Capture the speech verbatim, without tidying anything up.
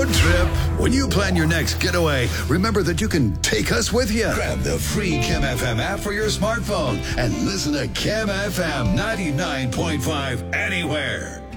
road trip. When you plan your next getaway, remember that you can take us with you. Grab the free Kim F M app for your smartphone and listen to Kim F M ninety-nine point five anywhere.